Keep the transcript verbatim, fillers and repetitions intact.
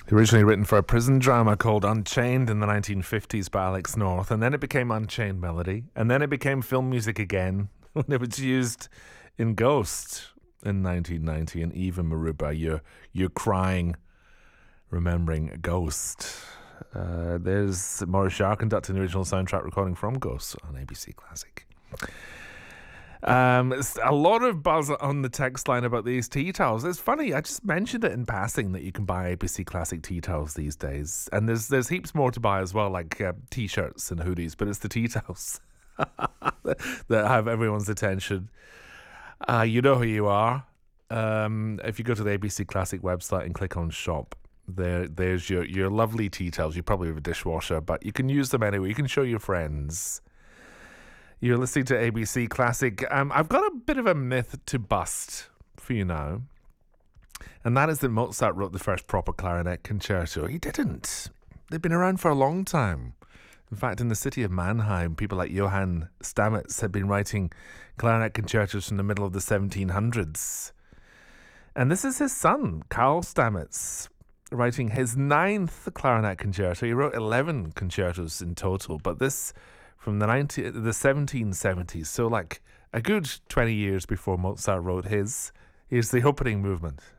Originally written for a prison drama called Unchained in the nineteen fifties by Alex North, and then it became Unchained Melody, and then it became film music again when it was used in Ghost in nineteen ninety. And Eva Maruba, you're, you're crying, remembering Ghost. Uh, there's Maurice Jarre conducting the original soundtrack recording from Ghost on A B C Classic. Um, it's a lot of buzz on the text line about these tea towels. It's funny, I just mentioned it in passing that you can buy A B C Classic tea towels these days, and there's there's heaps more to buy as well, like uh, t-shirts and hoodies. But it's the tea towels that have everyone's attention. Uh, you know who you are. Um, if you go to the A B C Classic website and click on shop, there there's your your lovely tea towels. You probably have a dishwasher, but you can use them anyway. You can show your friends. You're listening to A B C Classic. Um, I've got a bit of a myth to bust for you now, and that is that Mozart wrote the first proper clarinet concerto. He didn't. They've been around for a long time. In fact, in the city of Mannheim, people like Johann Stamitz had been writing clarinet concertos from the middle of the seventeen hundreds. And this is his son, Karl Stamitz, writing his ninth clarinet concerto. He wrote eleven concertos in total, but this from the nineteen, the seventeen seventies, so like a good twenty years before Mozart wrote his. Here's the opening movement.